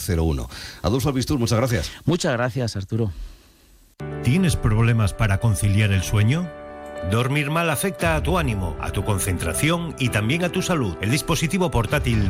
0201. Adolfo Albistur, muchas gracias. Muchas gracias, Arturo. ¿Tienes problemas para conciliar el sueño? Dormir mal afecta a tu ánimo, a tu concentración y también a tu salud. El dispositivo portátil